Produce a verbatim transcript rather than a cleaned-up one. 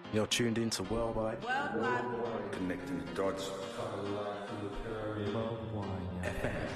You're tuned into Worldwide. Worldwide. Connecting the dots. Worldwide F M.